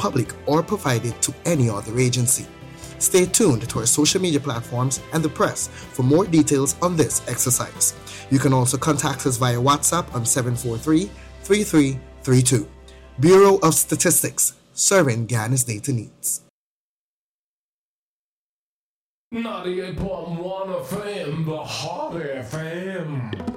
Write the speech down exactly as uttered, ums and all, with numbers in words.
public or provided to any other agency. Stay tuned to our social media platforms and the press for more details on this exercise. You can also contact us via WhatsApp on seven four three, three three three two. Bureau of Statistics, serving Ghana's data needs. ninety-eight point one F M, the Hot F M.